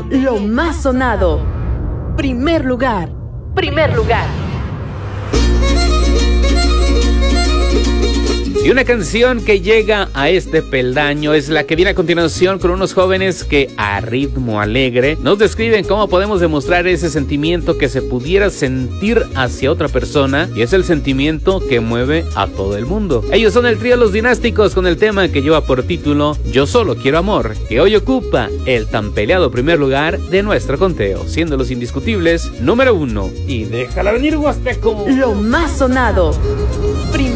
Lo más sonado. Primer lugar. Primer lugar. Y una canción que llega a este peldaño es la que viene a continuación, con unos jóvenes que a ritmo alegre nos describen cómo podemos demostrar ese sentimiento que se pudiera sentir hacia otra persona, y es el sentimiento que mueve a todo el mundo. Ellos son el trío Los Dinásticos, con el tema que lleva por título Yo Solo Quiero Amor, que hoy ocupa el tan peleado primer lugar de nuestro conteo, siendo los indiscutibles número 1. Y déjala venir, Huasteco. Lo más sonado.